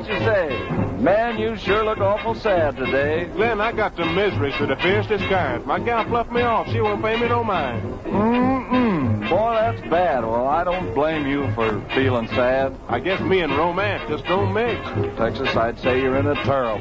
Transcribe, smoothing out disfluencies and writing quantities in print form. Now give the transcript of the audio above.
what you say. Man, you sure look awful sad today. Glenn, I got the miseries of the fiercest kind. My gal fluffed me off. She won't pay me no mind. Boy, that's bad. Well, I don't blame you for feeling sad. I guess me and romance just don't mix. Texas, I'd say you're in a terrible